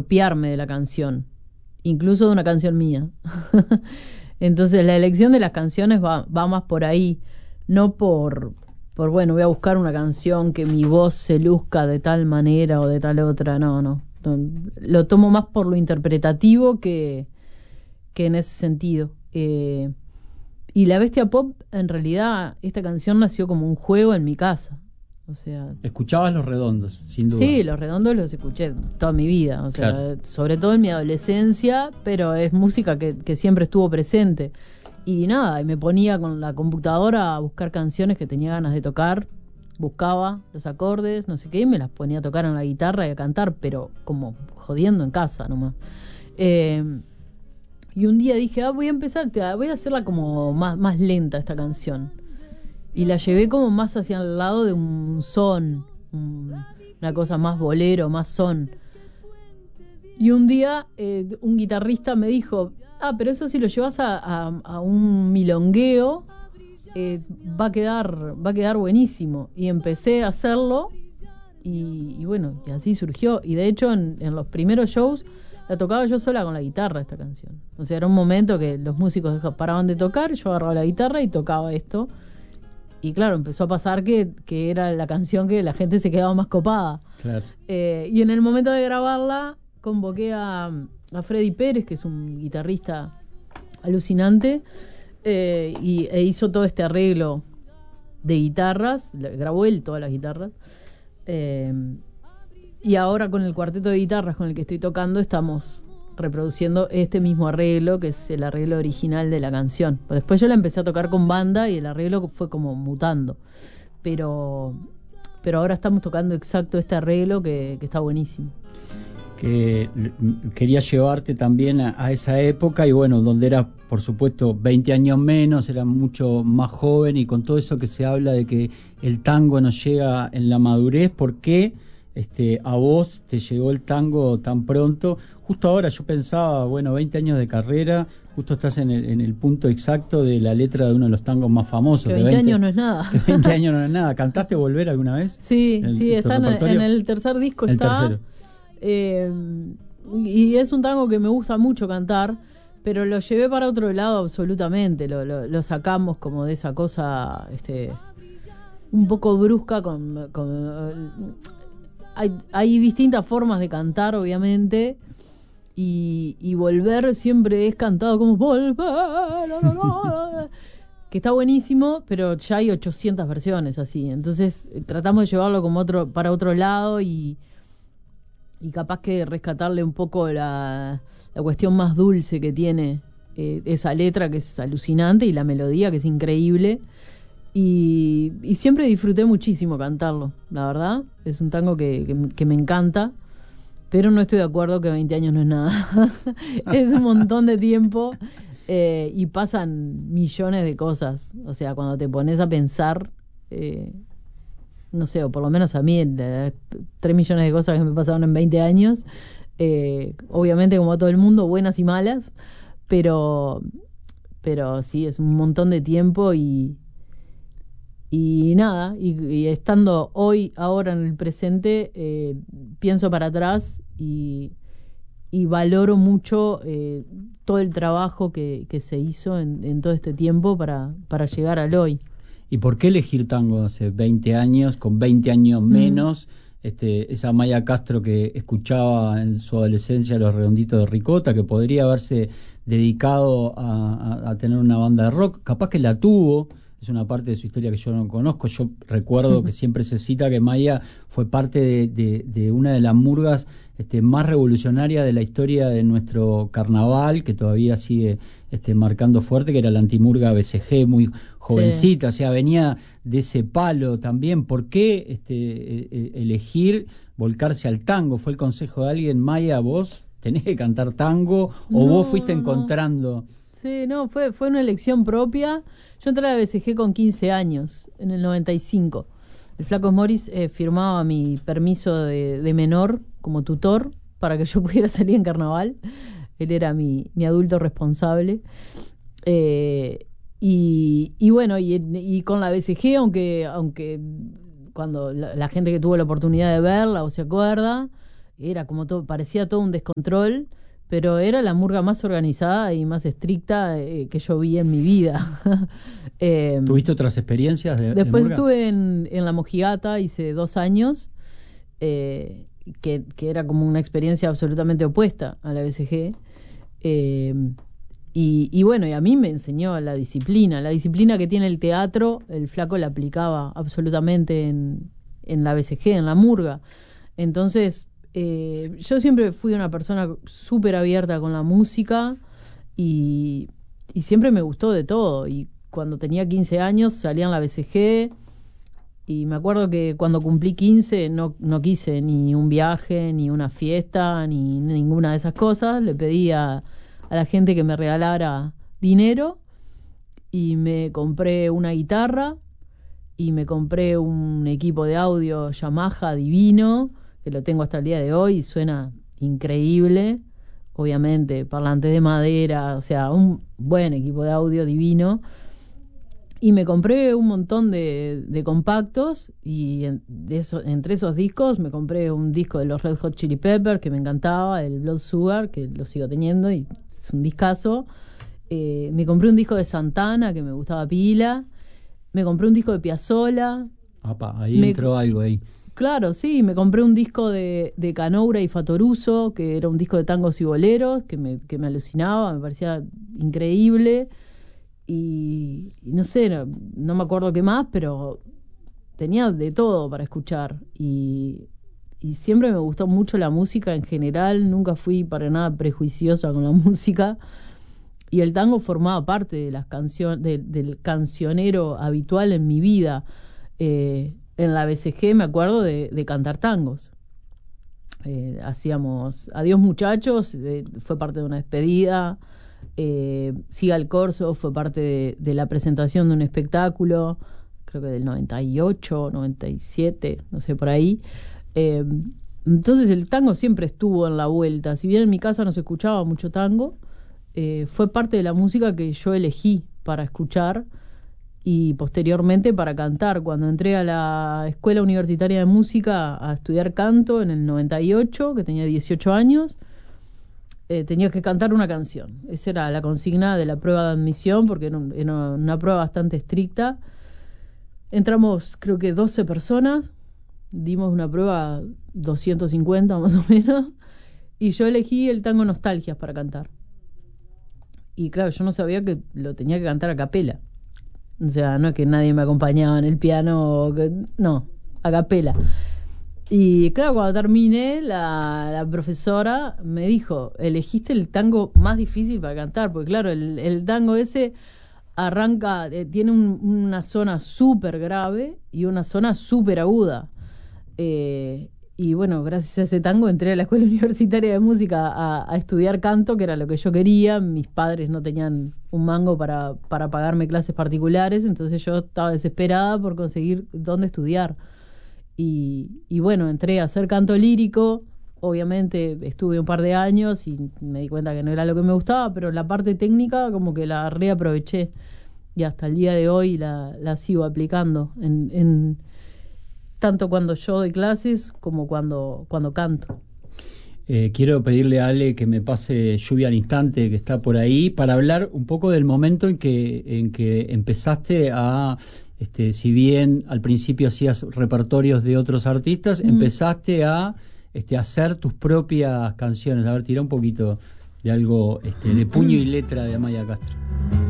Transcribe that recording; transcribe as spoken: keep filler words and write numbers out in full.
apropiarme de la canción, incluso de una canción mía. Entonces la elección de las canciones va, va más por ahí, no por, por, bueno, voy a buscar una canción que mi voz se luzca de tal manera o de tal otra, no, no. no lo tomo más por lo interpretativo que, que en ese sentido. Eh, y La Bestia Pop, en realidad, esta canción nació como un juego en mi casa. O sea, escuchabas Los Redondos, sin duda. Sí, Los Redondos los escuché toda mi vida, o sea, claro. sobre todo en mi adolescencia, pero es música que, que siempre estuvo presente. Y nada, y me ponía con la computadora a buscar canciones que tenía ganas de tocar, buscaba los acordes, no sé qué, y me las ponía a tocar en la guitarra y a cantar, pero como jodiendo en casa nomás. Eh, y un día dije, ah, voy a empezar, voy a hacerla como más, más lenta esta canción. Y la llevé como más hacia el lado de un son, un, una cosa más bolero, más son. Y un día eh, un guitarrista me dijo, ah, pero eso si lo llevas a, a, a un milongueo, eh, va a quedar, va a quedar buenísimo. Y empecé a hacerlo y, y bueno, y así surgió. Y de hecho en, en los primeros shows la tocaba yo sola con la guitarra esta canción. O sea, era un momento que los músicos paraban de tocar, yo agarraba la guitarra y tocaba esto. Y claro, empezó a pasar que, que era la canción que la gente se quedaba más copada. Claro. Eh, y en el momento de grabarla, convoqué a, a Freddy Pérez, que es un guitarrista alucinante, eh, y, e hizo todo este arreglo de guitarras, grabó él todas las guitarras. Eh, y ahora con el cuarteto de guitarras con el que estoy tocando, estamos reproduciendo este mismo arreglo, que es el arreglo original de la canción. Después yo la empecé a tocar con banda y el arreglo fue como mutando. Pero, pero ahora estamos tocando exacto este arreglo que, que está buenísimo. Que quería llevarte también a, a esa época y bueno, donde eras por supuesto veinte años menos, era mucho más joven y con todo eso que se habla de que el tango nos llega en la madurez, ¿por qué este, a vos te llegó el tango tan pronto? Justo ahora yo pensaba, bueno, veinte años de carrera, justo estás en el, en el punto exacto de la letra de uno de los tangos más famosos. Que veinte, veinte años no es nada. Que veinte años no es nada. ¿Cantaste Volver alguna vez? Sí, el, sí, está en, en el tercer disco. El está. tercero. Eh, y es un tango que me gusta mucho cantar, pero lo llevé para otro lado absolutamente. Lo, lo, lo sacamos como de esa cosa este, un poco brusca. Con, con hay, hay distintas formas de cantar, obviamente. Y, y Volver siempre es cantado como Volver, no, no, no, que está buenísimo, pero ya hay ochocientas versiones así. Entonces tratamos de llevarlo como otro para otro lado y, y capaz que rescatarle un poco la, la cuestión más dulce que tiene eh, esa letra, que es alucinante, y la melodía, que es increíble. Y, y siempre disfruté muchísimo cantarlo, la verdad. Es un tango que, que, que me encanta. Pero no estoy de acuerdo que veinte años no es nada. Es un montón de tiempo eh, y pasan millones de cosas. O sea, cuando te pones a pensar, eh, no sé, o por lo menos a mí, eh, tres millones de cosas que me pasaron en veinte años. Eh, obviamente, como a todo el mundo, buenas y malas. Pero, pero sí, es un montón de tiempo y... Y nada, y, y estando hoy, ahora en el presente, eh, pienso para atrás y, y valoro mucho eh, todo el trabajo que, que se hizo en, en todo este tiempo para, para llegar al hoy. ¿Y por qué elegir tango hace veinte años, con veinte años menos? Mm. Este, esa Maya Castro que escuchaba en su adolescencia Los Redonditos de Ricota, que podría haberse dedicado a, a, a tener una banda de rock, capaz que la tuvo. Es una parte de su historia que yo no conozco. Yo recuerdo que siempre se cita que Maya fue parte de, de, de una de las murgas este, más revolucionarias de la historia de nuestro carnaval, que todavía sigue este, marcando fuerte, que era la antimurga B C G, muy jovencita, sí. O sea, venía de ese palo también. ¿Por qué este, elegir volcarse al tango? ¿Fue el consejo de alguien? Maya, vos tenés que cantar tango, o no, vos fuiste no. encontrando... Sí, no, fue, fue una elección propia. Yo entré a la B C G con quince años, en el noventa y cinco. El Flaco Morris eh, firmaba mi permiso de, de menor como tutor para que yo pudiera salir en carnaval. Él era mi, mi adulto responsable. Eh, y, y bueno, y, y con la B C G, aunque, aunque cuando la, la gente que tuvo la oportunidad de verla o se acuerda, era como todo, parecía todo un descontrol, pero era la murga más organizada y más estricta eh, que yo vi en mi vida. eh, ¿Tuviste otras experiencias de Después de murga? estuve en, en La Mojigata, hice dos años, eh, que, que era como una experiencia absolutamente opuesta a la B C G. Eh, y, y bueno, y a mí me enseñó la disciplina, la disciplina que tiene el teatro, el flaco la aplicaba absolutamente en, en la B C G, en la murga. Entonces, eh, yo siempre fui una persona súper abierta con la música y, y siempre me gustó de todo. Y cuando tenía quince años salía en la B C G y me acuerdo que cuando cumplí quince no, no quise ni un viaje, ni una fiesta, ni ninguna de esas cosas. Le pedí a, a la gente que me regalara dinero y me compré una guitarra y me compré un equipo de audio Yamaha divino, que lo tengo hasta el día de hoy y suena increíble, obviamente, parlantes de madera, o sea, un buen equipo de audio divino. Y me compré un montón de, de compactos y en, de eso, entre esos discos me compré un disco de los Red Hot Chili Peppers que me encantaba, el Blood Sugar, que lo sigo teniendo y es un discazo. Eh, me compré un disco de Santana que me gustaba pila. Me compré un disco de Piazzolla. Apa, ahí me, entró algo ahí. Claro, sí, me compré un disco de, de Canoura y Fatoruso, que era un disco de tangos y boleros, que me, que me alucinaba, me parecía increíble. Y, y no sé, no, no me acuerdo qué más, pero tenía de todo para escuchar. Y, y siempre me gustó mucho la música en general, nunca fui para nada prejuiciosa con la música. Y el tango formaba parte de las canciones, de, del cancionero habitual en mi vida. Eh, en la B C G me acuerdo de, de cantar tangos. Eh, hacíamos Adiós Muchachos, eh, fue parte de una despedida. Eh, Siga el Corso fue parte de, de la presentación de un espectáculo, creo que del noventa y ocho, noventa y siete, no sé, por ahí. Eh, entonces el tango siempre estuvo en la vuelta. Si bien en mi casa no se escuchaba mucho tango, eh, fue parte de la música que yo elegí para escuchar y posteriormente para cantar. Cuando entré a la Escuela Universitaria de Música a estudiar canto en el noventa y ocho, que tenía dieciocho años, eh, tenía que cantar una canción. Esa era la consigna de la prueba de admisión, porque era, un, era una prueba bastante estricta. Entramos, creo que doce personas, dimos una prueba doscientos cincuenta más o menos, y yo elegí el tango Nostalgias para cantar. Y claro, yo no sabía que lo tenía que cantar a capela. O sea, no es que nadie me acompañaba en el piano, que, no, a capela. Y claro, cuando terminé, la, la profesora me dijo, elegiste el tango más difícil para cantar, porque claro, el, el tango ese arranca, eh, tiene un, una zona súper grave y una zona súper aguda. Eh, y bueno, gracias a ese tango entré a la Escuela Universitaria de Música a, a estudiar canto, que era lo que yo quería. Mis padres no tenían un mango para, para pagarme clases particulares, entonces yo estaba desesperada por conseguir dónde estudiar. Y, y bueno, entré a hacer canto lírico. Obviamente estuve un par de años y me di cuenta que no era lo que me gustaba, pero la parte técnica como que la reaproveché y hasta el día de hoy la, la sigo aplicando en, en tanto cuando yo doy clases como cuando, cuando canto. Eh, quiero pedirle a Ale que me pase Lluvia al Instante, que está por ahí, para hablar un poco del momento en que, en que empezaste a, este, si bien al principio hacías repertorios de otros artistas, mm. empezaste a este, hacer tus propias canciones. A ver, tira un poquito de algo este, de puño y letra de Amaya Castro.